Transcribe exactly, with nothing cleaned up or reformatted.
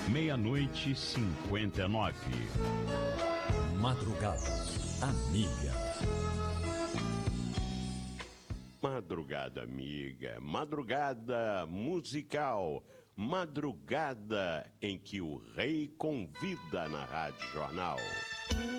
Meia-noite e cinquenta e nove. Madrugada amiga. Madrugada amiga, madrugada musical, madrugada em que o rei convida na Rádio Jornal.